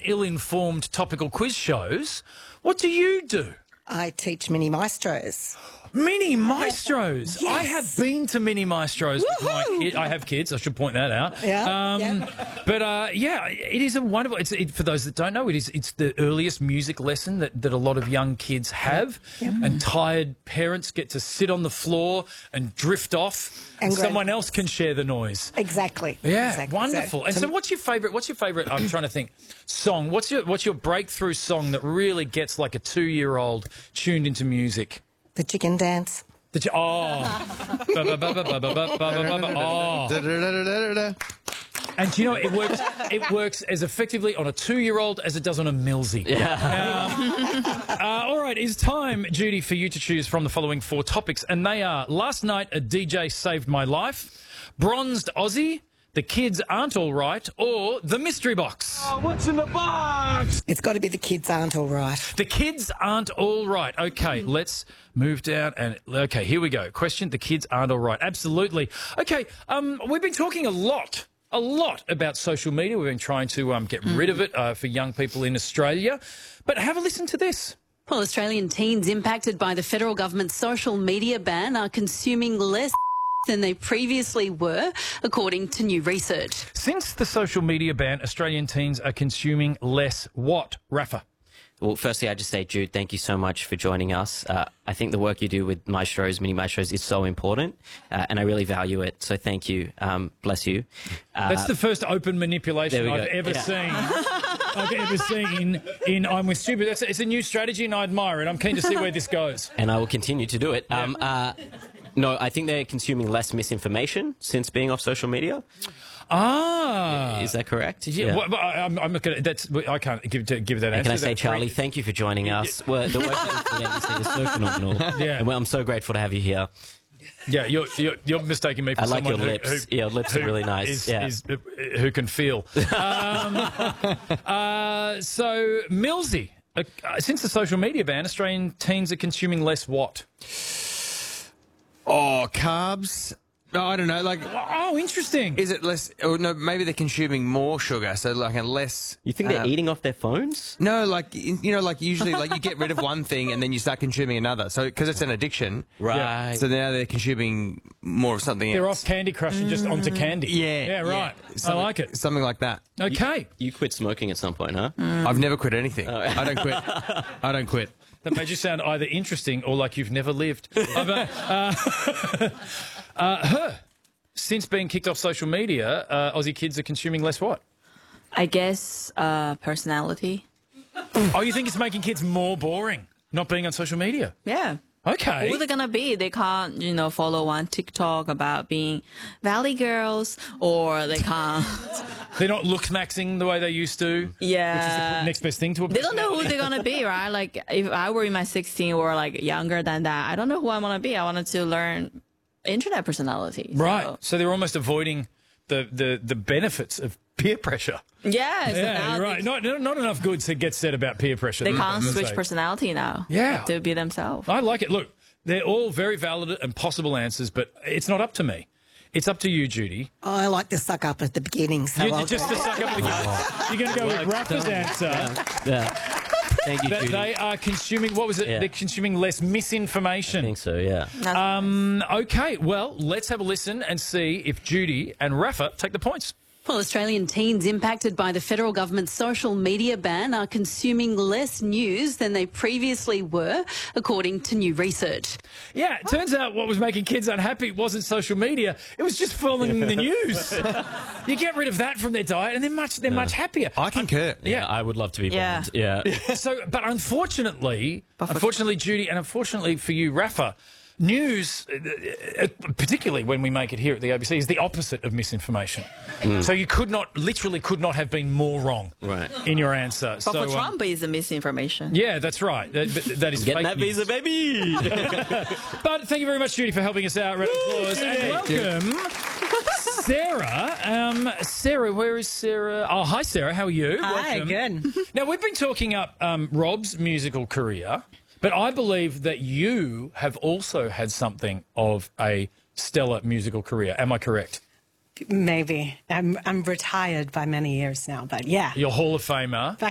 ill-informed topical quiz shows. What do you do? I teach mini maestros. Mini maestros. Yes. I have been to mini maestros with my kids. I have kids. I should point that out. Yeah. But it is a wonderful. For those that don't know, it's the earliest music lesson that a lot of young kids have, and tired parents get to sit on the floor and drift off, and someone else can share the noise. Exactly. Yeah, exactly. wonderful. And so, what's your favourite? I'm trying to think. Song. What's your breakthrough song that really gets like a 2-year-old tuned into music? The chicken dance. And do you know, it works as effectively on a 2-year-old as it does on a Millsy. Yeah. All right, it's time, Judy, for you to choose from the following 4 topics. And they are: last night a DJ saved my life, bronzed Aussie, the kids aren't all right, or the mystery box. Oh, what's in the box? It's got to be the kids aren't all right. The kids aren't all right. Okay, let's move down and... Okay, here we go. Question, the kids aren't all right. Absolutely. Okay, we've been talking a lot about social media. We've been trying to get rid of it for young people in Australia. But have a listen to this. Well, Australian teens impacted by the federal government's social media ban are consuming less than they previously were, according to new research. Since the social media ban, Australian teens are consuming less what, Rafa? Well, firstly, I just say, Jude, thank you so much for joining us. I think the work you do with Maestros, Mini Maestros, is so important, and I really value it. So thank you. Bless you. That's the first open manipulation I've ever seen. I've ever seen in I'm With Stupid. It's a new strategy, and I admire it. I'm keen to see where this goes. And I will continue to do it. No, I think they're consuming less misinformation since being off social media. Is that correct? Yeah. Well, I'm not going to... I can't give that answer. Can I say, Charlie, thank you for joining us. Well, the work that you do is so phenomenal. Yeah. And I'm so grateful to have you here. Yeah, you're mistaking me for someone your lips. Your lips are really nice. Who can feel. So, Millsy, since the social media ban, Australian teens are consuming less what? Oh, carbs. No, I don't know. Oh, interesting. Is it less? Or no, maybe they're consuming more sugar. So a less. You think they're eating off their phones? No, usually, you get rid of one thing and then you start consuming another. So because it's an addiction, right? So now they're consuming more of something else. They're off Candy Crush and just onto candy. Yeah, right. I like it. Something like that. Okay. You quit smoking at some point, huh? I've never quit anything. Oh. I don't quit. I don't quit. That made you sound either interesting or like you've never lived. Since being kicked off social media, Aussie kids are consuming less what? I guess personality. Oh, you think it's making kids more boring, not being on social media? Yeah. Okay. Who are they gonna be? They can't, follow on TikTok about being Valley girls, or they can't. They're not look maxing the way they used to. Yeah. Which is the next best thing to a They don't know who they're gonna be, right? Like if I were in my 16 or younger than that, I don't know who I want to be. I wanted to learn internet personality. Right. So they're almost avoiding the benefits of peer pressure. Yeah. Yeah, right. Not enough good to get said about peer pressure. They can't switch personality now. Yeah. To be themselves. I like it. Look, they're all very valid and possible answers, but it's not up to me. It's up to you, Judy. Oh, I like to suck up at the beginning. So just to suck up at the beginning. You're going to go with Rafa's answer. Yeah. Thank you, Judy. They are consuming, what was it? Yeah. They're consuming less misinformation. I think so, yeah. Okay, well, let's have a listen and see if Judy and Rafa take the points. Well, Australian teens impacted by the federal government's social media ban are consuming less news than they previously were, according to new research. Yeah, it turns out what was making kids unhappy wasn't social media. It was just following the news. You get rid of that from their diet and they're much happier. I concur. Yeah, I would love to be banned. Yeah. But unfortunately, Judy, and unfortunately for you, Rafa, news, particularly when we make it here at the ABC, is the opposite of misinformation. So you literally could not have been more wrong in your answer. But for Trump, it's a misinformation. Yeah, that's right. That is getting fake that visa, baby. But thank you very much, Judy, for helping us out. Round of applause. And welcome, Sarah. Sarah, where is Sarah? Oh, hi, Sarah. How are you? Hi, welcome. good. Now, we've been talking up Rob's musical career, but I believe that you have also had something of a stellar musical career. Am I correct? Maybe. I'm retired by many years now, but yeah. You're Hall of Famer.